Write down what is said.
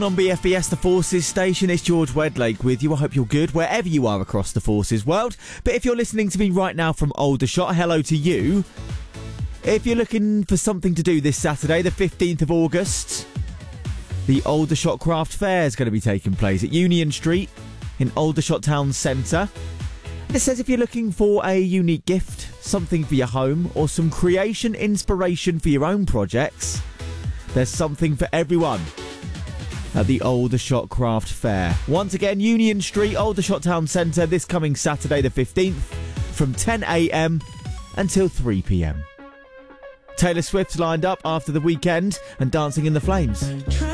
On BFBS, the Forces station, it's George Wedlake with you. I hope you're good wherever you are across the Forces world. But if you're listening to me right now from Aldershot, hello to you. If you're looking for something to do this Saturday, the 15th of August, the Aldershot Craft Fair is going to be taking place at Union Street in Aldershot Town Centre. It says if you're looking for a unique gift, something for your home, or some creation inspiration for your own projects, there's something for everyone at the Aldershot Craft Fair. Once again, Union Street, Aldershot Town Centre, this coming Saturday the 15th from 10 a.m. until 3 p.m. Taylor Swift's lined up after the weekend and Dancing in the Flames.